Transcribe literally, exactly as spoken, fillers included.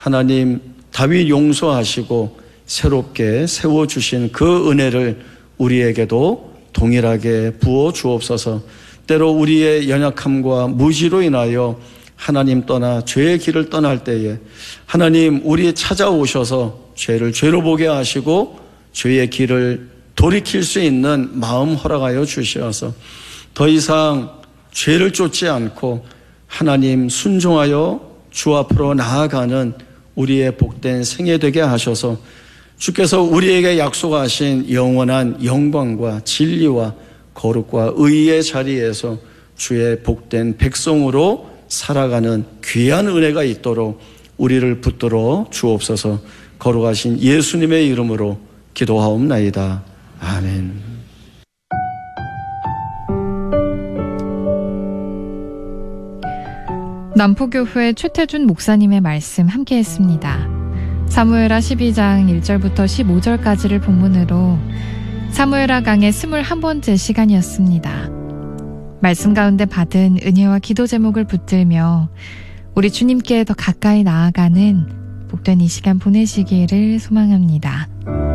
하나님 다윗 용서하시고 새롭게 세워주신 그 은혜를 우리에게도 동일하게 부어 주옵소서. 때로 우리의 연약함과 무지로 인하여 하나님 떠나 죄의 길을 떠날 때에 하나님 우리 찾아오셔서 죄를 죄로 보게 하시고 죄의 길을 돌이킬 수 있는 마음 허락하여 주시어서 더 이상 죄를 쫓지 않고 하나님 순종하여 주 앞으로 나아가는 우리의 복된 생애 되게 하셔서 주께서 우리에게 약속하신 영원한 영광과 진리와 거룩과 의의 자리에서 주의 복된 백성으로 살아가는 귀한 은혜가 있도록 우리를 붙들어 주옵소서. 거룩하신 예수님의 이름으로 기도하옵나이다. 아멘. 남포교회 최태준 목사님의 말씀 함께 했습니다. 사무엘하 십이 장 일 절부터 십오 절까지를 본문으로 사무엘하 강의 스물한 번째 시간이었습니다. 말씀 가운데 받은 은혜와 기도 제목을 붙들며 우리 주님께 더 가까이 나아가는 복된 이 시간 보내시기를 소망합니다.